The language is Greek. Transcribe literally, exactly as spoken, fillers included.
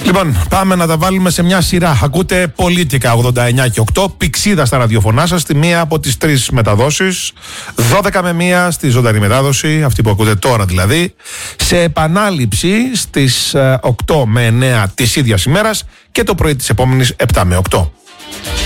Λοιπόν, πάμε να τα βάλουμε σε μια σειρά. Ακούτε Πολίτικα ογδόντα εννιά και οκτώ, Πηξίδα στα ραδιοφωνά σας, στη μία από τις τρεις μεταδόσεις, δώδεκα με μία στη ζωντανή μετάδοση, αυτή που ακούτε τώρα δηλαδή, σε επανάληψη στις οκτώ με εννέα της ίδιας ημέρας και το πρωί της επόμενης επτά με οκτώ.